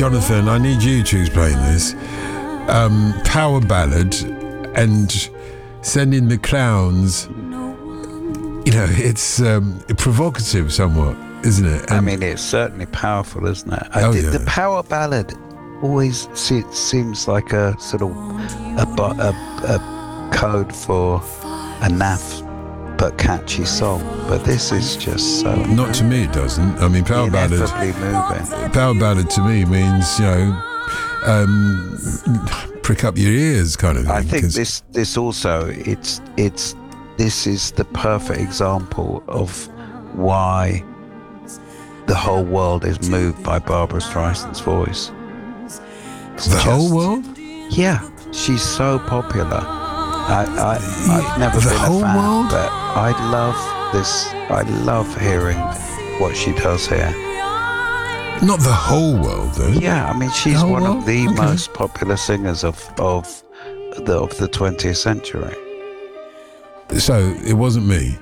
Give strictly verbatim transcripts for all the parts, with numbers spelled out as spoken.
Jonathan, I need you to explain this. Um, power ballad and Sending the Clowns. You know, it's um, provocative somewhat, isn't it? And I mean, it's certainly powerful, isn't it? I Oh, did, yeah. The power ballad always se- seems like a sort of a, bu- a, a code for a naff but catchy song. But this is just so Not to me, it doesn't. I mean, power ballad. ineffably moving. Power ballad to me means, you know, um, prick up your ears, kind of thing. I think 'cause- this this also it's it's this is the perfect example of why the whole world is moved by Barbra Streisand's voice. It's the just- whole world. Yeah, she's so popular. I, I I've never The been whole a fan, world? but I love this. I love hearing what she does here. Not the whole world, though. Yeah, I mean she's whole one world? of the Okay. most popular singers of of the of the twentieth century. So it wasn't me.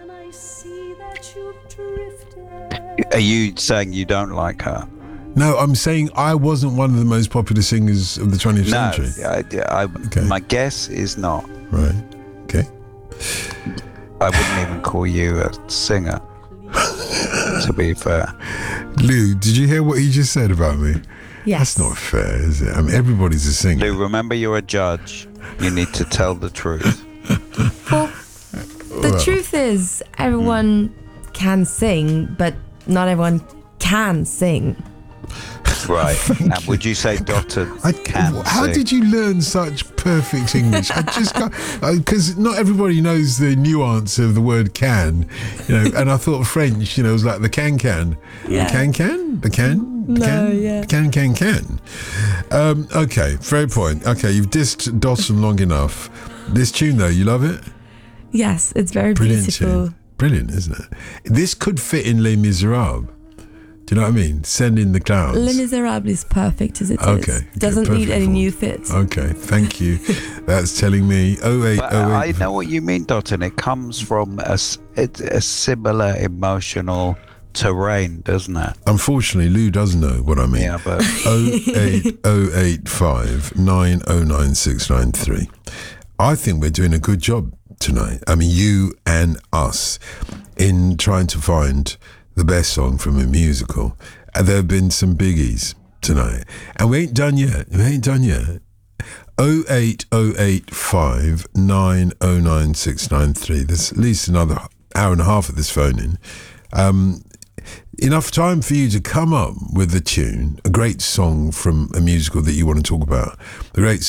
Are you saying you don't like her? No, I'm saying I wasn't one of the most popular singers of the twentieth No, century. I, I, Okay. my guess is not. Right. Okay. I wouldn't even call you a singer, to be fair. Lou, did you hear what he just said about me? Yes. That's not fair, is it? I mean, everybody's a singer. Lou, remember you're a judge. You need to tell the truth. Well, the Well. truth is, everyone can sing, but not everyone can sing. Right. And would you say Dotted I, can how sing? did you learn such perfect English? I just got because not everybody knows the nuance of the word "can," you know. And I thought French, you know, was like the can can, Yeah. the can can, the can, the No, can, yeah. can can can. Um, okay, fair point. Okay, you've dissed Dawson long enough. This tune though, you love it? Yes, it's very Brilliant beautiful. tune. Brilliant, isn't it? This could fit in Les Miserables. Do you know what I mean? Send in the Clowns. Les Miserables is perfect as it is. Okay, good, Doesn't need perfect any for- new fits. Okay, thank you. That's telling me oh eight But oh I eight. know what you mean, Dotton. It comes from a, s- it's a similar emotional terrain, doesn't it? Unfortunately, Lou doesn't know what I mean. Yeah, but oh eight oh eight five nine oh nine six nine three. I think we're doing a good job tonight. I mean, you and us in trying to find the best song from a musical. And there have been some biggies tonight. And we ain't done yet. We ain't done yet. oh eight oh eight five nine oh nine six nine three. There's at least another hour and a half of this phone in. Um, enough time for you to come up with a tune, a great song from a musical that you want to talk about. The great